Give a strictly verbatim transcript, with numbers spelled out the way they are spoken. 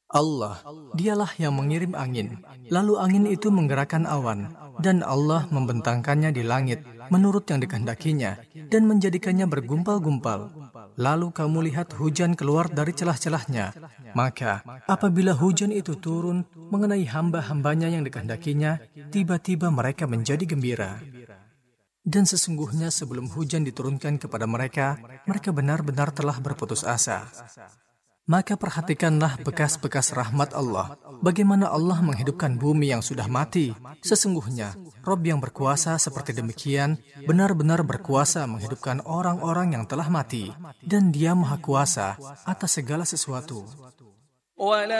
Allah, dialah yang mengirim angin, lalu angin itu menggerakkan awan, dan Allah membentangkannya di langit menurut yang dikehendakinya, dan menjadikannya bergumpal-gumpal. Lalu kamu lihat hujan keluar dari celah-celahnya. Maka, apabila hujan itu turun mengenai hamba-hambanya yang dikehendakinya, tiba-tiba mereka menjadi gembira. Dan sesungguhnya sebelum hujan diturunkan kepada mereka, mereka benar-benar telah berputus asa. Maka perhatikanlah bekas-bekas rahmat Allah, bagaimana Allah menghidupkan bumi yang sudah mati. Sesungguhnya, Rabb yang berkuasa seperti demikian, benar-benar berkuasa menghidupkan orang-orang yang telah mati. Dan Dia Maha Kuasa atas segala sesuatu.